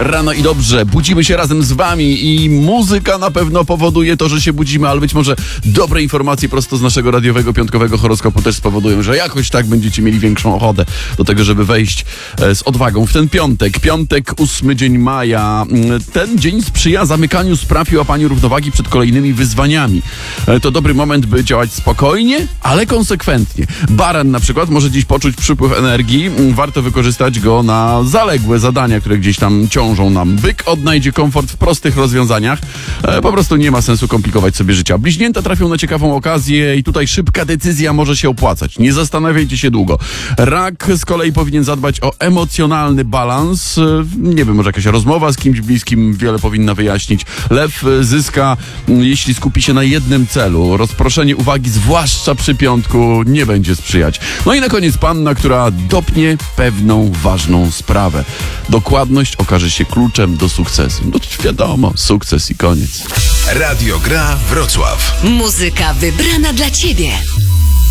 rano i dobrze. Budzimy się razem z wami i muzyka na pewno powoduje to, że się budzimy, ale być może dobre informacje prosto z naszego radiowego, piątkowego horoskopu też spowodują, że jakoś tak będziecie mieli większą ochotę do tego, żeby wejść z odwagą w ten piątek. Piątek, 8 dzień maja. Ten dzień sprzyja zamykaniu spraw i łapaniu równowagi przed kolejnymi wyzwaniami. To dobry moment, by działać spokojnie, ale konsekwentnie. Baran na przykład może dziś poczuć przypływ energii. Warto wykorzystać go na zaległe zadania, które gdzieś tam ciążą nam. Byk odnajdzie komfort w prostych rozwiązaniach. Po prostu nie ma sensu komplikować sobie życia. Bliźnięta trafią na ciekawą okazję i tutaj szybka decyzja może się opłacać. Nie zastanawiajcie się długo. Rak z kolei powinien zadbać o emocjonalny balans. Nie wiem, może jakaś rozmowa z kimś bliskim wiele powinna wyjaśnić. Lew zyska, jeśli skupi się na jednym celu. Rozproszenie uwagi, zwłaszcza przy piątku, nie będzie sprzyjać. No i na koniec panna, która dopnie pewną ważną sprawę. Dokładność okaże się kluczem do sukcesu. No to wiadomo, sukces i koniec. Radio Gra Wrocław. Muzyka wybrana dla Ciebie.